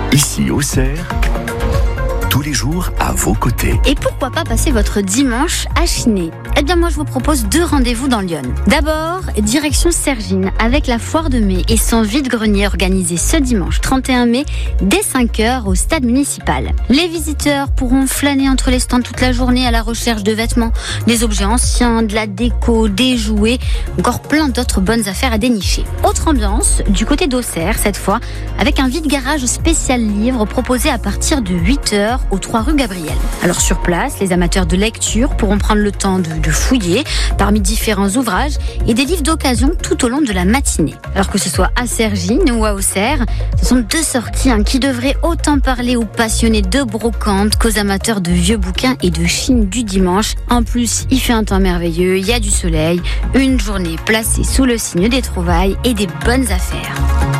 Ici Auxerre, tous les jours à vos côtés. Et pourquoi pas passer votre dimanche à chiner? Eh bien moi je vous propose 2 rendez-vous dans Lyon. D'abord, direction Cergine avec la foire de mai et son vide-grenier organisé ce dimanche 31 mai dès 5h au stade municipal. Les visiteurs pourront flâner entre les stands toute la journée à la recherche de vêtements, des objets anciens, de la déco, des jouets, encore plein d'autres bonnes affaires à dénicher. Autre ambiance du côté d'Auxerre cette fois avec un vide-garage spécial livre proposé à partir de 8h aux 3 rue Gabriel. Alors sur place, les amateurs de lecture pourront prendre le temps de fouiller parmi différents ouvrages et des livres d'occasion tout au long de la matinée. Alors que ce soit à Cergine ou à Auxerre, ce sont 2 sorties qui devraient autant parler aux passionnés de brocante qu'aux amateurs de vieux bouquins et de Chine du dimanche. En plus, il fait un temps merveilleux, il y a du soleil, une journée placée sous le signe des trouvailles et des bonnes affaires.